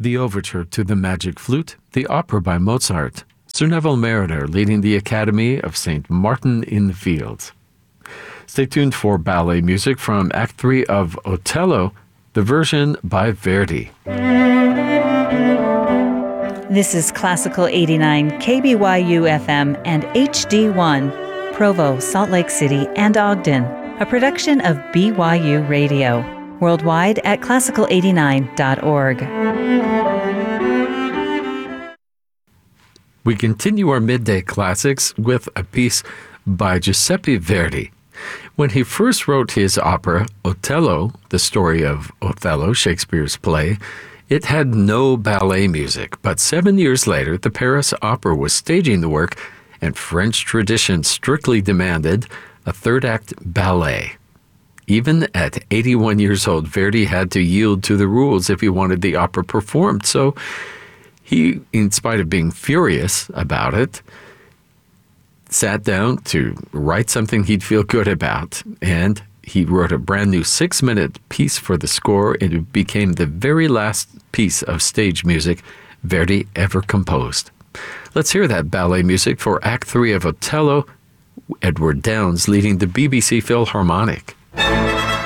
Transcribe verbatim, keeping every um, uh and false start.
The Overture to the Magic Flute, the opera by Mozart. Sir Neville Marriner leading the Academy of Saint Martin in the Fields. Stay tuned for ballet music from Act three of Otello, the version by Verdi. This is Classical eighty-nine K B Y U F M and H D one, Provo, Salt Lake City, and Ogden, a production of B Y U Radio. Worldwide at classical eighty-nine dot org. We continue our midday classics with a piece by Giuseppe Verdi. When he first wrote his opera, Otello, the story of Othello, Shakespeare's play, it had no ballet music, but seven years later, the Paris Opera was staging the work, and French tradition strictly demanded a third-act ballet. Even at eighty-one years old, Verdi had to yield to the rules if he wanted the opera performed. So he, in spite of being furious about it, sat down to write something he'd feel good about. And he wrote a brand new six-minute piece for the score, and it became the very last piece of stage music Verdi ever composed. Let's hear that ballet music for Act three of Otello, Edward Downes leading the B B C Philharmonic.